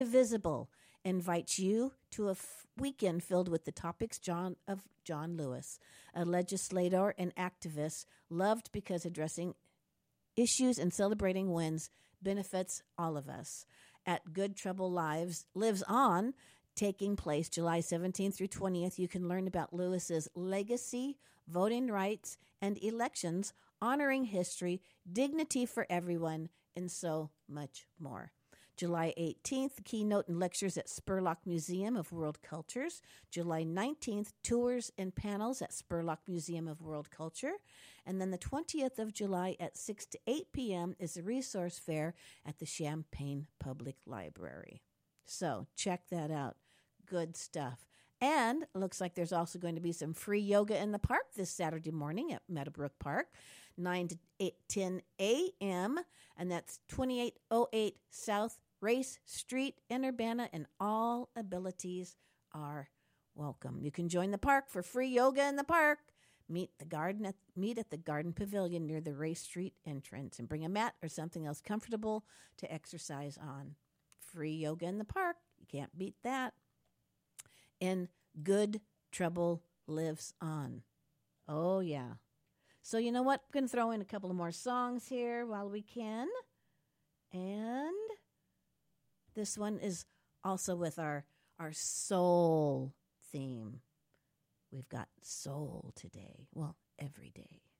Visible invites you to a weekend filled with the topics John Lewis, a legislator and activist loved because addressing issues and celebrating wins benefits all of us. At Good Trouble Lives On, taking place July 17th through 20th, you can learn about Lewis's legacy, voting rights, and elections, honoring history, dignity for everyone, and so much more. July 18th, keynote and lectures at Spurlock Museum of World Cultures. July 19th, tours and panels at Spurlock Museum of World Culture. And then the 20th of July at 6 to 8 p.m. is the resource fair at the Champaign Public Library. So check that out. Good stuff. And it looks like there's also going to be some free yoga in the park this Saturday morning at Meadowbrook Park, 9 to 10 a.m., and that's 2808 South Race Street in Urbana, and all abilities are welcome. You can join the park for free yoga in the park. Meet at the Garden Pavilion near the Race Street entrance, and bring a mat or something else comfortable to exercise on. Free yoga in the park. You can't beat that. And Good Trouble Lives On. Oh, yeah. So you know what? I'm going to throw in a couple of more songs here while we can. And this one is also with our soul theme. We've got soul today. Well, every day.